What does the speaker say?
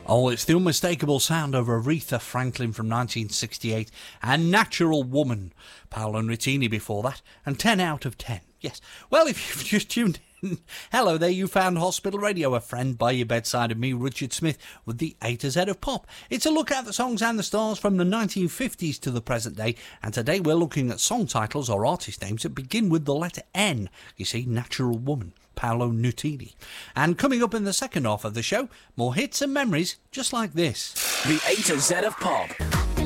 Oh, it's the unmistakable sound of Aretha Franklin from 1968 and Natural Woman. Paolo Nutini before that, and 10 out of 10. Yes. Well, if you've just tuned in, hello there, you found Hospital Radio, a friend by your bedside of me, Richard Smith, with the A to Z of pop. It's a look at the songs and the stars from the 1950s to the present day, and today we're looking at song titles or artist names that begin with the letter N. You see, Natural Woman, Paolo Nutini. And coming up in the second half of the show, more hits and memories just like this. The A to Z of pop.